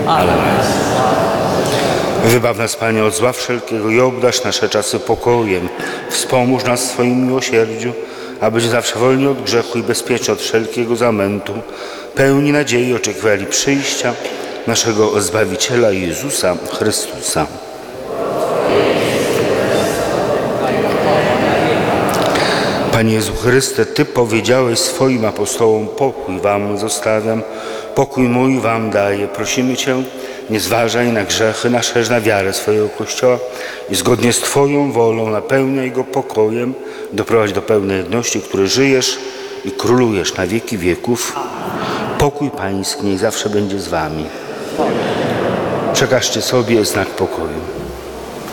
Amen. Wybaw nas, Panie, od zła wszelkiego i obdarz nasze czasy pokojem. Wspomóż nas w swoim miłosierdziu, abyś zawsze wolni od grzechu i bezpieczni od wszelkiego zamętu, pełni nadziei oczekiwali przyjścia naszego Zbawiciela Jezusa Chrystusa. Panie Jezu Chryste, Ty powiedziałeś swoim apostołom: pokój wam zostawiam, pokój mój wam daję. Prosimy Cię, nie zważaj na grzechy nasze, lecz na wiarę swojego Kościoła i zgodnie z Twoją wolą napełniaj go pokojem, doprowadź do pełnej jedności, który żyjesz i królujesz na wieki wieków. Pokój Pański niech zawsze będzie z Wami. Przekażcie sobie znak pokoju.